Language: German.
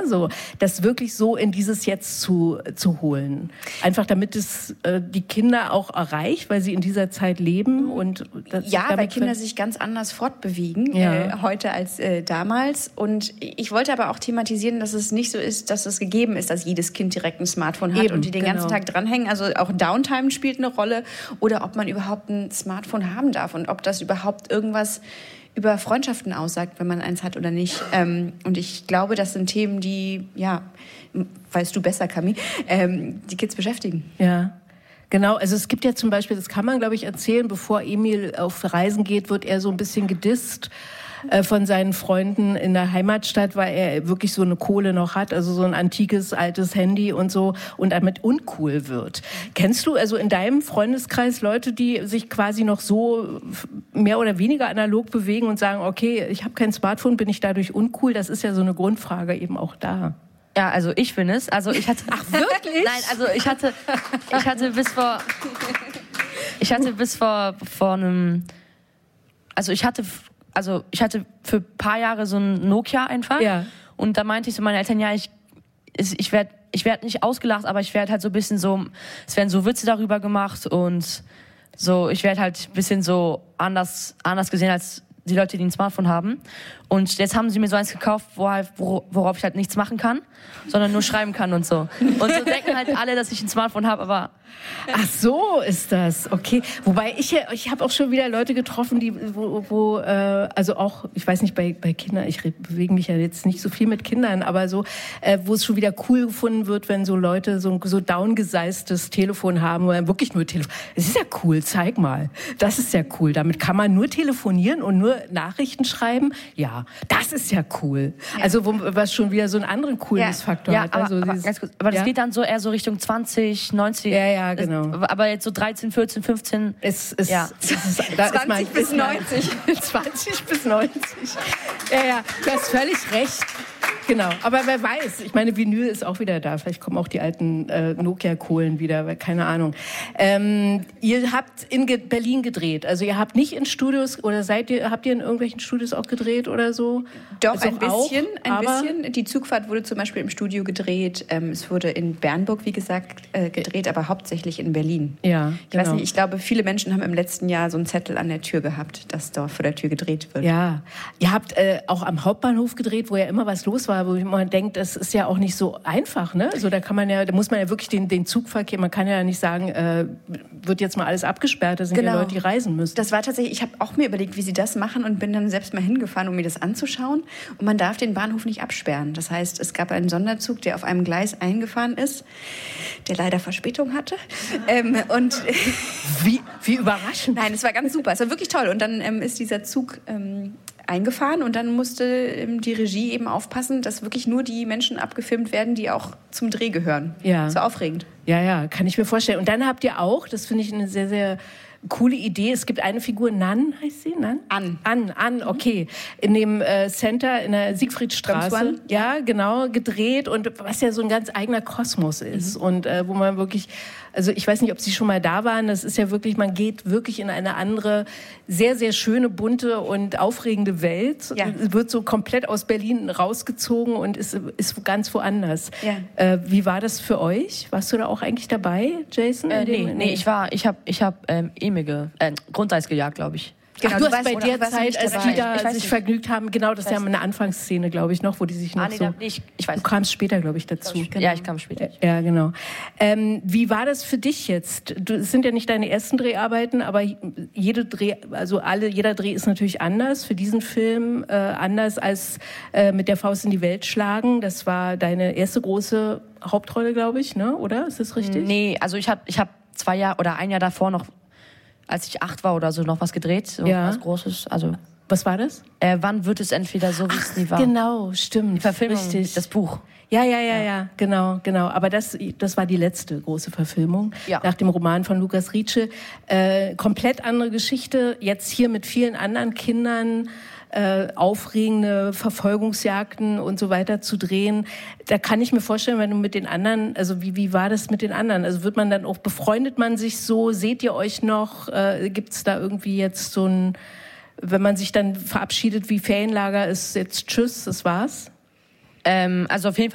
So, das wirklich so in dieses Jetzt zu holen. Einfach damit es die Kinder auch erreicht, weil sie in dieser Zeit leben. Und weil Kinder sich ganz anders fortbewegen heute als damals. Und ich wollte aber auch thematisieren, dass es nicht so ist, dass es gegeben ist, dass jedes Kind direkt ein Smartphone hat und die den ganzen Tag dranhängen. Also auch Downtime spielt eine Rolle. Oder ob man überhaupt ein Smartphone haben darf und ob das überhaupt irgendwas über Freundschaften aussagt, wenn man eins hat oder nicht. Und ich glaube, das sind Themen, die, weißt du besser, Cami, die Kids beschäftigen. Ja. Genau, also es gibt ja zum Beispiel, das kann man, glaube ich, erzählen, bevor Emil auf Reisen geht, wird er so ein bisschen gedisst von seinen Freunden in der Heimatstadt, weil er wirklich so eine Kohle noch hat, also so ein antikes, altes Handy und so und damit uncool wird. Kennst du also in deinem Freundeskreis Leute, die sich quasi noch so mehr oder weniger analog bewegen und sagen, okay, ich habe kein Smartphone, bin ich dadurch uncool? Das ist ja so eine Grundfrage eben auch da. Ja, also ich bin es. Also ich hatte. Ach wirklich? Nein, also ich hatte bis vor einem. Also ich hatte für ein paar Jahre so ein Nokia einfach. Ja. Und da meinte ich so meinen Eltern, ich werde nicht ausgelacht, aber ich werde halt so ein bisschen so, es werden so Witze darüber gemacht und so, ich werde halt ein bisschen so anders gesehen als die Leute, die ein Smartphone haben. Und jetzt haben sie mir so eins gekauft, worauf ich halt nichts machen kann, sondern nur schreiben kann und so. Und so denken halt alle, dass ich ein Smartphone habe, aber... Ach so ist das, okay. Wobei ich habe auch schon wieder Leute getroffen, die also auch, ich weiß nicht, bei Kindern, ich bewege mich ja jetzt nicht so viel mit Kindern, aber so, wo es schon wieder cool gefunden wird, wenn so Leute so downgeseistes Telefon haben, oder wirklich nur Telefon. Es ist ja cool, zeig mal. Das ist ja cool. Damit kann man nur telefonieren und nur Nachrichten schreiben. Ja, das ist ja cool. Ja. Also was schon wieder so einen anderen Coolness-Faktor hat. Also aber ganz kurz, aber das geht dann so eher so Richtung 20, 90. Ja, genau. Aber jetzt so 13, 14, 15. Es ist 20 bis 90. 20 bis 90. Ja, du hast völlig recht. Genau, aber wer weiß, ich meine, Vinyl ist auch wieder da. Vielleicht kommen auch die alten Nokia-Kohlen wieder, keine Ahnung. Ihr habt in Berlin gedreht, also ihr habt nicht in Studios, oder habt ihr in irgendwelchen Studios auch gedreht oder so? Doch, also ein bisschen. Die Zugfahrt wurde zum Beispiel im Studio gedreht. Es wurde in Bernburg, wie gesagt, gedreht, aber hauptsächlich in Berlin. Ja, ich weiß nicht, ich glaube, viele Menschen haben im letzten Jahr so einen Zettel an der Tür gehabt, dass dort vor der Tür gedreht wird. Ja, ihr habt auch am Hauptbahnhof gedreht, wo ja immer was los war, wo man denkt, das ist ja auch nicht so einfach, ne? Also da muss man ja wirklich den Zugverkehr, man kann ja nicht sagen, wird jetzt mal alles abgesperrt, da sind ja Leute, die reisen müssen. Das war tatsächlich, ich habe auch mir überlegt, wie sie das machen und bin dann selbst mal hingefahren, um mir das anzuschauen. Und man darf den Bahnhof nicht absperren. Das heißt, es gab einen Sonderzug, der auf einem Gleis eingefahren ist, der leider Verspätung hatte. Und wie überraschend. Nein, es war ganz super, es war wirklich toll. Und dann ist dieser Zug eingefahren und dann musste die Regie eben aufpassen, dass wirklich nur die Menschen abgefilmt werden, die auch zum Dreh gehören. Ja. So aufregend. Ja, kann ich mir vorstellen. Und dann habt ihr auch, das finde ich eine sehr, sehr coole Idee, es gibt eine Figur, Nan, heißt sie? Nan? Ann, okay. In dem Center in der Siegfriedstraße. Ja, genau, gedreht und was ja so ein ganz eigener Kosmos ist. Und wo man wirklich, also ich weiß nicht, ob Sie schon mal da waren, das ist ja wirklich, man geht wirklich in eine andere, sehr, sehr schöne, bunte und aufregende Welt. Ja. Wird so komplett aus Berlin rausgezogen und ist ganz woanders. Ja. Wie war das für euch? Warst du da auch eigentlich dabei, Jason? Nee, ich hab Grundeis gejagt, glaube ich. Genau, ach, du hast bei der Zeit, als die da sich vergnügt haben, genau, das ist ja eine Anfangsszene, glaube ich, noch, wo die sich noch so... Ich weiß. Du kamst später, glaube ich, dazu. Ja, ich kam später. Ja, genau. Wie war das für dich jetzt? Es sind ja nicht deine ersten Dreharbeiten, aber jeder Dreh ist natürlich anders. Für diesen Film anders als mit der Faust in die Welt schlagen. Das war deine erste große Hauptrolle, glaube ich, ne? Oder? Ist das richtig? Nee, also ich hab 2 Jahre oder ein Jahr davor noch, als ich 8 war oder so, noch was gedreht, so was Großes. Also was war das? Wann wird es entweder so, wie es nie war? Genau, stimmt. Die Verfilmung, richtig. Das Buch. Ja, genau. Aber das war die letzte große Verfilmung nach dem Roman von Lukas Rietsche. Komplett andere Geschichte. Jetzt hier mit vielen anderen Kindern. Aufregende Verfolgungsjagden und so weiter zu drehen. Da kann ich mir vorstellen, wenn du mit den anderen, also wie war das mit den anderen? Also befreundet man sich so? Seht ihr euch noch? Gibt's da irgendwie jetzt so ein, wenn man sich dann verabschiedet wie Ferienlager, ist jetzt tschüss, das war's? Also auf jeden Fall